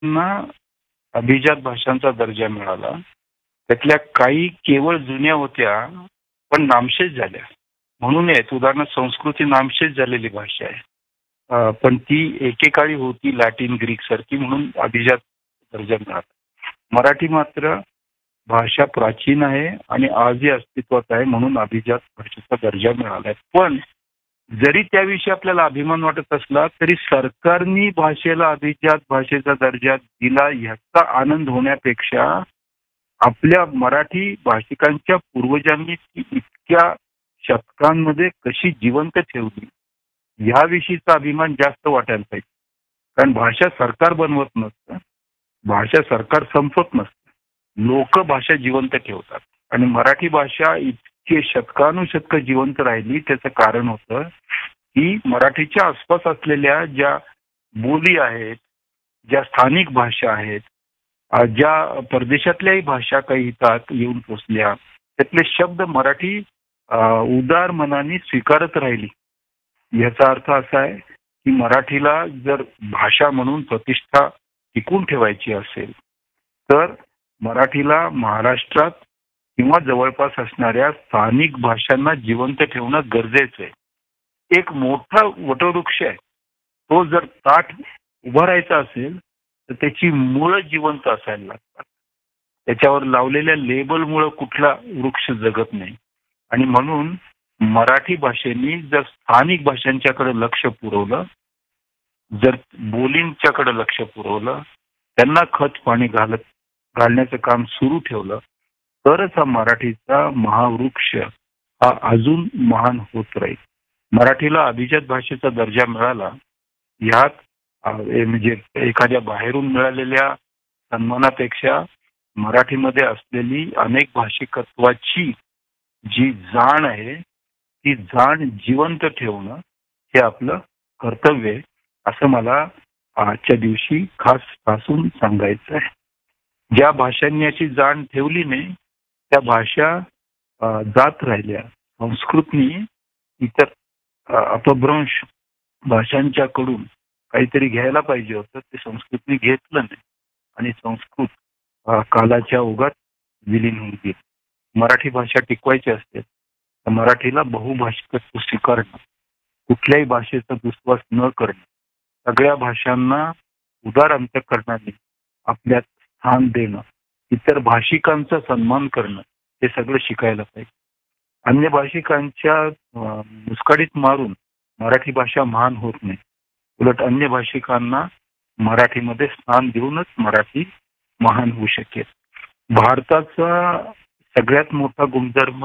ना अभिजात भाषांचा दर्जा मिळाला. त्यातल्या काही केवळ जुन्या होत्या, पण नामशेष झाल्या. म्हणून आहेत उदाहरणार्थ संस्कृत ही नामशेष झालेली भाषा आहे. पण ती एकेकाळी होती लॅटिन, ग्रीक सारखी, म्हणून अभिजात दर्जा मिळाला. मराठी मात्र भाषा प्राचीन आहे आणि आजही अस्तित्वात आहे, म्हणून अभिजात भाषेचा दर्जा मिळालाय. पण जरी त्याविषयी आपल्याला अभिमान वाटत असला तरी सरकारनी भाषेला अभिजात भाषेचा दर्जा दिला ह्याचा आनंद होण्यापेक्षा आपल्या मराठी भाषिकांच्या पूर्वजांनी ती इतक्या शतकांमध्ये कशी जिवंत ठेवली ह्याविषयीचा अभिमान जास्त वाटायला पाहिजे. कारण भाषा सरकार बनवत नसतं, भाषा सरकार संपवत नसतं, लोक भाषा जिवंत ठेवतात. आणि मराठी भाषा इतके शतकानुशतक जिवंत राहिली त्याचं कारण होतं की मराठीच्या आसपास असलेल्या ज्या बोली आहेत, ज्या स्थानिक भाषा आहेत, ज्या परदेशातल्याही भाषा काही इथं येऊन पोचल्या, त्यातले शब्द मराठी उदार मनाने स्वीकारत राहिली. याचा अर्थ असा आहे की मराठीला जर भाषा म्हणून प्रतिष्ठा टिकून ठेवायची असेल तर मराठीला महाराष्ट्रात किंवा जवळपास असणाऱ्या स्थानिक भाषांना जिवंत ठेवणं गरजेचं आहे. एक मोठा वटवृक्ष आहे, तो जर ताठ उभा राहायचा असेल तर त्याची मुळं जिवंत असायला लागतात. त्याच्यावर लावलेल्या लेबलमुळं कुठला वृक्ष जगत नाही. आणि म्हणून मराठी भाषेने जर स्थानिक भाषांच्याकडे लक्ष पुरवलं, जर बोलींच्याकडे लक्ष पुरवलं, त्यांना खत पाणी घालण्याचं काम सुरू ठेवलं तरच हा मराठीचा महावृक्ष हा अजून महान होत राहील. मराठीला अभिजात भाषेचा दर्जा मिळाला ह्यात म्हणजे एखाद्या बाहेरून मिळालेल्या सन्मानापेक्षा मराठीमध्ये असलेली अनेक भाषिकत्वाची जी जाण आहे ती जाण जिवंत ठेवणं हे आपलं कर्तव्य आहे, असं मला आजच्या दिवशी खास पासून सांगायचं आहे. ज्या भाषांनी अशी जाण ठेवली नाही त्या भाषा जात राहिल्या. संस्कृतनी इतर अपभ्रंश भाषांच्याकडून काहीतरी घ्यायला पाहिजे होतं, ते संस्कृतनी घेतलं नाही आणि संस्कृत कालाच्या ओघात विलीन होऊन गेली. मराठी भाषा टिकवायची असते तर मराठीला बहुभाषिकत्व स्वीकारणं, कुठल्याही भाषेचा दुस्वास न करणं, सगळ्या भाषांना उदार अंतःकरणाने आपल्यात स्थान देणं, इतर भाषिकांचा सन्मान करणं हे सगळं शिकायला पाहिजे. अन्य भाषिकांच्या मुस्काडीत मारून मराठी भाषा महान होत नाही. उलट अन्य भाषिकांना मराठीमध्ये स्थान देऊनच मराठी महान होऊ शकेल. भारताचा सगळ्यात मोठा गुणधर्म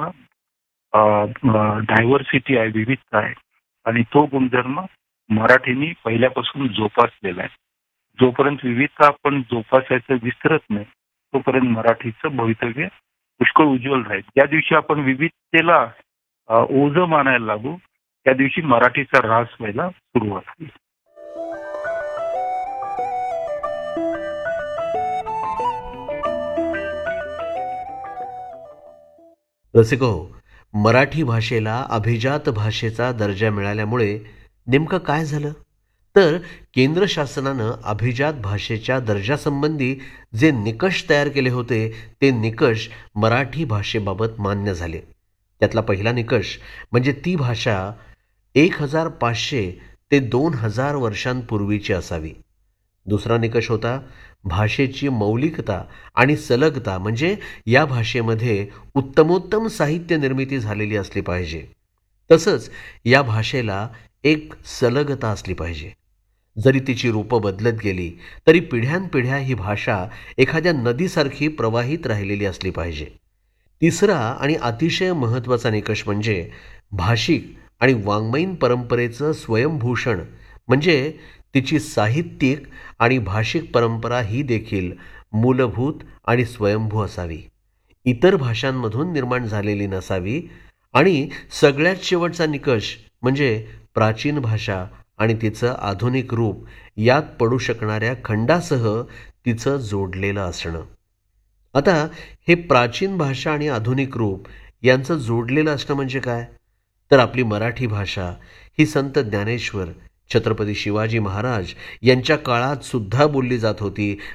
डायव्हर्सिटी आहे, विविधता आहे. आणि तो गुणधर्म मराठीने पहिल्यापासून जोपासलेला आहे. जोपर्यंत विविधता आपण जोपासायचं विसरत नाही तोपर्यंत मराठीचं भवितव्य पुष्कळ उज्ज्वल राहील. ज्या दिवशी आपण विविधतेला ओझं मानायला लागू त्या दिवशी मराठीचा ऱ्हास व्हायला सुरुवात होईल. रसिको, मराठी भाषेला अभिजात भाषेचा दर्जा मिळाल्यामुळे नेमकं काय झालं तर केंद्र शासनानं अभिजात भाषेच्या दर्जासंबंधी जे निकष तयार केले होते ते निकष मराठी भाषेबाबत मान्य झाले. त्यातला पहिला निकष म्हणजे ती भाषा 1500 ते 2000 वर्षांपूर्वीची असावी. दुसरा निकष होता भाषेची मौलिकता आणि सलगता, म्हणजे या भाषेमध्ये उत्तमोत्तम साहित्य निर्मिती झालेली असली पाहिजे. तसंच या भाषेला एक सलगता असली पाहिजे. जरी तिची रूपं बदलत गेली तरी पिढ्यानपिढ्या ही भाषा एखाद्या नदीसारखी प्रवाहित राहिलेली असली पाहिजे. तिसरा आणि अतिशय महत्त्वाचा निकष म्हणजे भाषिक आणि वाङ्मयीन परंपरेचं स्वयंभूषण, म्हणजे तिची साहित्यिक आणि भाषिक परंपरा ही देखील मूलभूत आणि स्वयंभू असावी, इतर भाषांमधून निर्माण झालेली नसावी. आणि सगळ्यात शेवटचा निकष म्हणजे प्राचीन भाषा आणि तिचं आधुनिक रूप यात पडू शकणाऱ्या खंडासह तिचं जोडलेलं असणं. आता हे प्राचीन भाषा आणि आधुनिक रूप यांचं जोडलेलं असणं म्हणजे काय तर आपली मराठी भाषा ही संत ज्ञानेश्वर छत्रपती शिवाजी महाराज यांच्या काळात सुद्धा बोलली जात होती.